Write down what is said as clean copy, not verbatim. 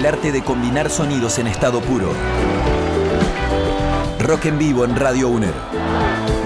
arte de combinar sonidos en estado puro. Rock en vivo en Radio UNER.